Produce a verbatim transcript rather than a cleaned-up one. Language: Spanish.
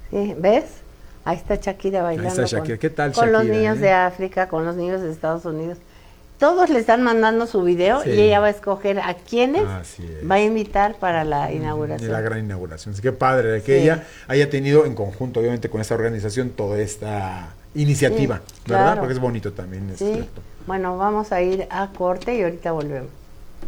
Sí, ¿ves? Ahí está Shakira bailando. Ahí está Shakira. Con, ¿Qué tal con Shakira, los niños eh? de África, con los niños de Estados Unidos. Todos le están mandando su video Sí. y ella va a escoger a quiénes Así es. va a invitar para la Y inauguración. la gran inauguración. Así que padre que Sí. ella haya tenido en conjunto, obviamente, con esta organización, toda esta iniciativa, Sí, ¿verdad? claro. Porque es bonito también. Es Sí. cierto. Bueno, vamos a ir a corte y ahorita volvemos.